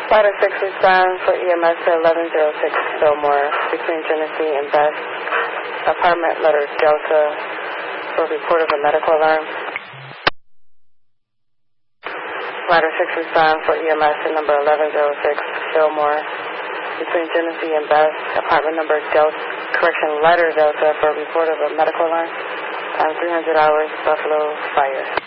Ladder 6 respond for EMS to 1106 Fillmore between Genesee and Best. Apartment letter Delta for report of a medical alarm. Ladder 6 respond for EMS to number 1106 Fillmore between Genesee and Best. Apartment number Delta, letter Delta for report of a medical alarm. Time 300 hours, Buffalo Fire.